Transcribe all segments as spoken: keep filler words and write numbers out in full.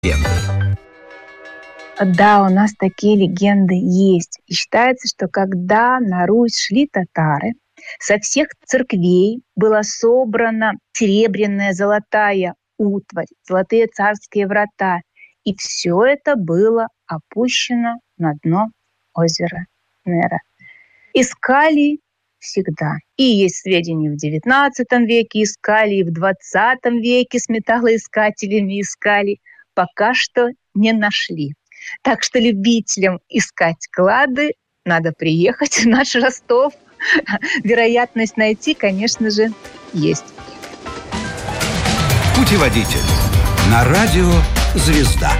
легенды. Да, у нас такие легенды есть. И считается, что когда на Русь шли татары, со всех церквей была собрана серебряная, золотая утварь, золотые царские врата. И все это было опущено на дно озера Нера. Искали всегда. И есть сведения в девятнадцатом веке искали, и в двадцатом веке с металлоискателями искали. Пока что не нашли. Так что любителям искать клады надо приехать в наш Ростов. Вероятность найти, конечно же, есть. Путеводитель на радио «Звезда».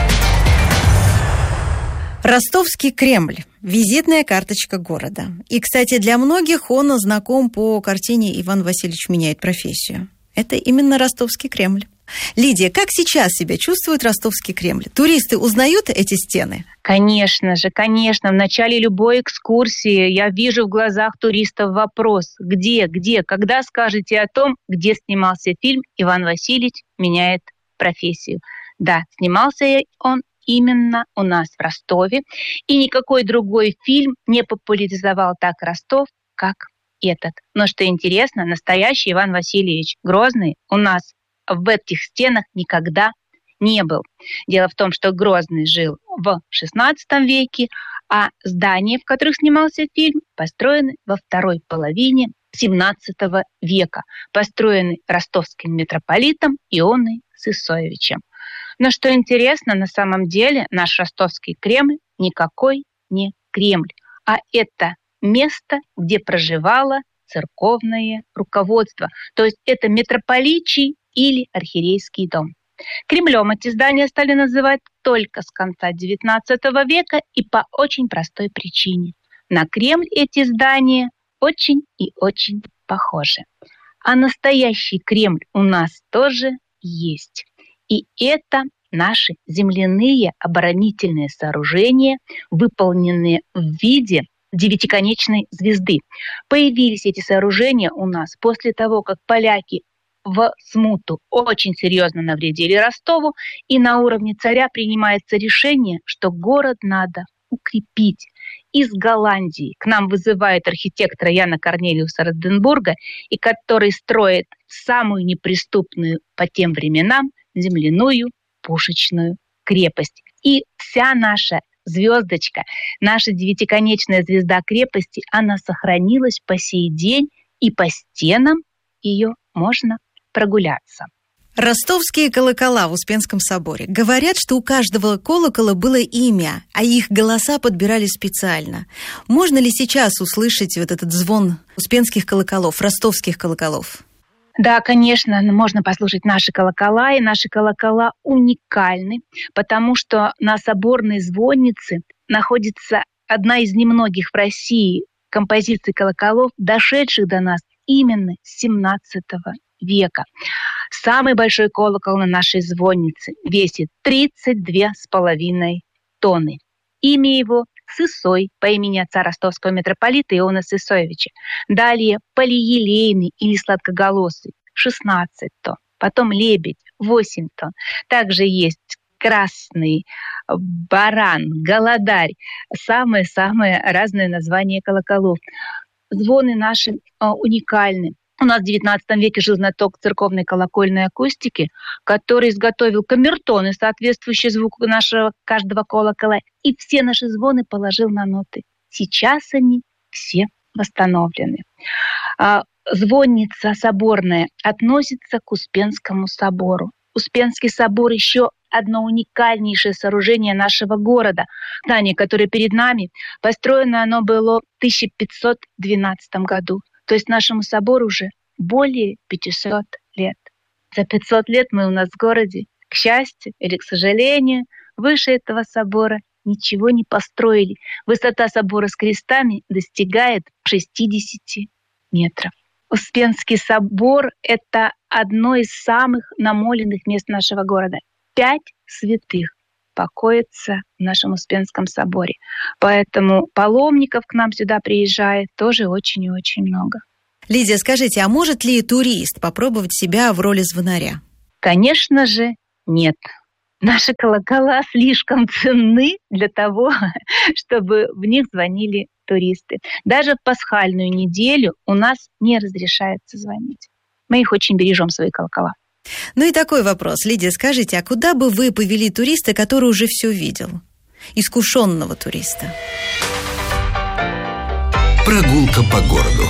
Ростовский Кремль – визитная карточка города. И, кстати, для многих он знаком по картине «Иван Васильевич меняет профессию». Это именно Ростовский Кремль. Лидия, как сейчас себя чувствует Ростовский Кремль? Туристы узнают эти стены? Конечно же, конечно. В начале любой экскурсии я вижу в глазах туристов вопрос: где, где, когда скажете о том, где снимался фильм «Иван Васильевич меняет профессию». Да, снимался он именно у нас в Ростове, и никакой другой фильм не популяризовал так Ростов, как этот. Но что интересно, настоящий Иван Васильевич Грозный у нас в этих стенах никогда не был. Дело в том, что Грозный жил в шестнадцатом веке, а здания, в которых снимался фильм, построены во второй половине семнадцатого века, построены ростовским митрополитом Ионой Сысоевичем. Но что интересно, на самом деле наш Ростовский Кремль никакой не Кремль, а это место, где проживало церковное руководство. То есть это митрополичий или архиерейский дом. Кремлем эти здания стали называть только с конца девятнадцатого века и по очень простой причине. На Кремль эти здания очень и очень похожи. А настоящий Кремль у нас тоже есть. И это наши земляные оборонительные сооружения, выполненные в виде девятиконечной звезды. Появились эти сооружения у нас после того, как поляки в смуту очень серьезно навредили Ростову, и на уровне царя принимается решение, что город надо укрепить. Из Голландии к нам вызывает архитектора Яна Корнелиуса Роденбурга, и который строит самую неприступную по тем временам земляную пушечную крепость. И вся наша звездочка, наша девятиконечная звезда крепости, она сохранилась по сей день, и по стенам ее можно прогуляться. Ростовские колокола в Успенском соборе. Говорят, что у каждого колокола было имя, а их голоса подбирали специально. Можно ли сейчас услышать вот этот звон успенских колоколов, ростовских колоколов? Да, конечно, можно послушать наши колокола, и наши колокола уникальны, потому что на соборной звоннице находится одна из немногих в России композиций колоколов, дошедших до нас именно с семнадцатого века. Самый большой колокол на нашей звоннице весит тридцать две с половиной тонны. Имя его Сысой, по имени отца ростовского митрополита Иона Сысоевича. Далее полиелейный или сладкоголосый шестнадцать тонн. Потом лебедь восемь тонн. Также есть красный, баран, голодарь. Самые-самые разные названия колоколов. Звоны наши а, уникальны. У нас в девятнадцатом веке жил знаток церковной колокольной акустики, который изготовил камертоны, соответствующие звуку нашего каждого колокола, и все наши звоны положил на ноты. Сейчас они все восстановлены. Звонница соборная относится к Успенскому собору. Успенский собор еще одно уникальнейшее сооружение нашего города. Здание, которое перед нами, построено оно было в тысяча пятьсот двенадцатом году. То есть нашему собору уже более пятьсот лет. За пятьсот лет мы у нас в городе, к счастью или к сожалению, выше этого собора ничего не построили. Высота собора с крестами достигает шестьдесят метров. Успенский собор – это одно из самых намоленных мест нашего города. Пять святых покоятся в нашем Успенском соборе. Поэтому паломников к нам сюда приезжает тоже очень и очень много. Лидия, скажите, а может ли турист попробовать себя в роли звонаря? Конечно же, нет. Наши колокола слишком ценны для того, чтобы в них звонили туристы. Даже в пасхальную неделю у нас не разрешается звонить. Мы их очень бережем, свои колокола. Ну и такой вопрос. Лидия, скажите, а куда бы вы повели туриста, который уже все видел? Искушенного туриста. Прогулка по городу.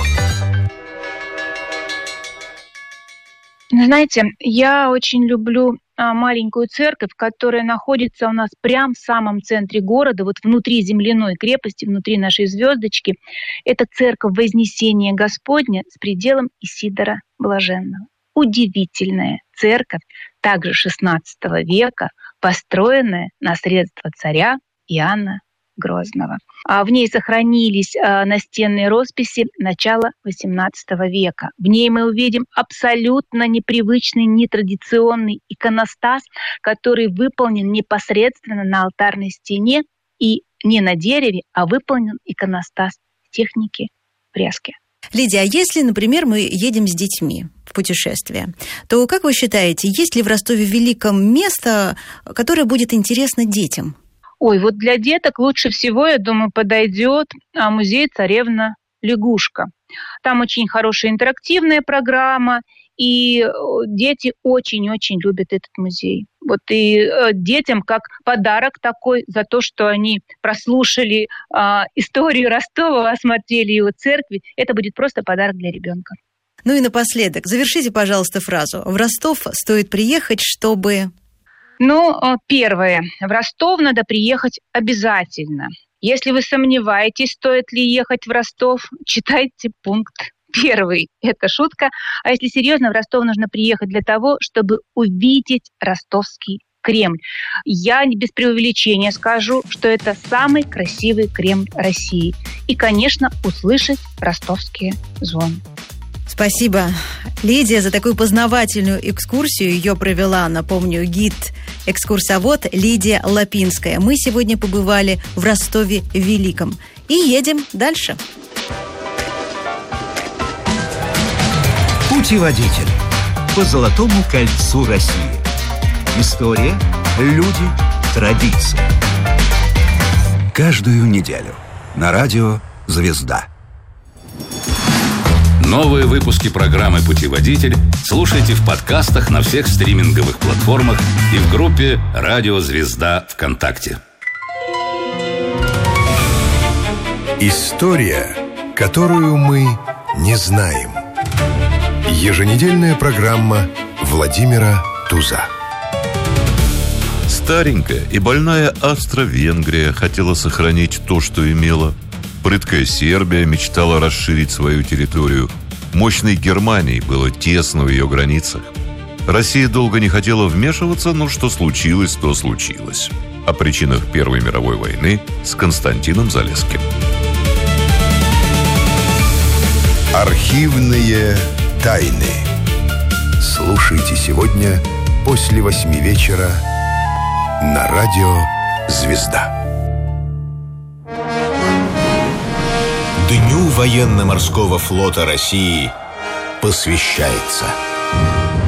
Знаете, я очень люблю а, маленькую церковь, которая находится у нас прямо в самом центре города, вот внутри земляной крепости, внутри нашей звездочки. Это церковь Вознесения Господня с пределом Исидора Блаженного. Удивительная церковь, также шестнадцатого века, построенная на средства царя Иоанна Грозного. А в ней сохранились а, настенные росписи начала восемнадцатого века. В ней мы увидим абсолютно непривычный, нетрадиционный иконостас, который выполнен непосредственно на алтарной стене и не на дереве, а выполнен иконостас в технике фрески. Лидия, а если, например, мы едем с детьми в путешествие, то, как вы считаете, есть ли в Ростове-Великом место, которое будет интересно детям? Ой, вот для деток лучше всего, я думаю, подойдет музей «Царевна лягушка». Там очень хорошая интерактивная программа, и дети очень-очень любят этот музей. Вот и детям как подарок такой за то, что они прослушали а, историю Ростова, осмотрели его церкви, это будет просто подарок для ребенка. Ну и напоследок, завершите, пожалуйста, фразу. В Ростов стоит приехать, чтобы... Ну, первое. В Ростов надо приехать обязательно. Если вы сомневаетесь, стоит ли ехать в Ростов, читайте пункт первый. Это шутка. А если серьезно, в Ростов нужно приехать для того, чтобы увидеть Ростовский Кремль. Я без преувеличения скажу, что это самый красивый Кремль России. И, конечно, услышать ростовские звоны. Спасибо, Лидия, за такую познавательную экскурсию. Ее провела, напомню, гид-экскурсовод Лидия Лапинская. Мы сегодня побывали в Ростове-Великом. И едем дальше. Путеводитель по Золотому кольцу России. История, люди, традиции. Каждую неделю на радио «Звезда». Новые выпуски программы «Путеводитель» слушайте в подкастах на всех стриминговых платформах и в группе «Радио Звезда» ВКонтакте. История, которую мы не знаем. Еженедельная программа Владимира Туза. Старенькая и больная Австро-Венгрия хотела сохранить то, что имела. Прыткая Сербия мечтала расширить свою территорию. Мощной Германии было тесно в ее границах. Россия долго не хотела вмешиваться, но что случилось, то случилось. О причинах Первой мировой войны с Константином Залесским. Архивные тайны. Слушайте сегодня после восьми вечера на радио «Звезда». Дню военно-морского флота России посвящается